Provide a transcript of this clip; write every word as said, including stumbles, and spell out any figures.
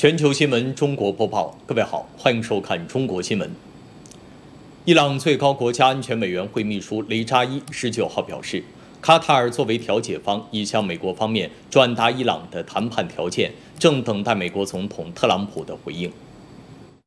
全球新闻中国播报，各位好，欢迎收看中国新闻。伊朗最高国家安全委员会秘书雷扎伊十九号表示，卡塔尔作为调解方，已向美国方面转达伊朗的谈判条件，正等待美国总统特朗普的回应。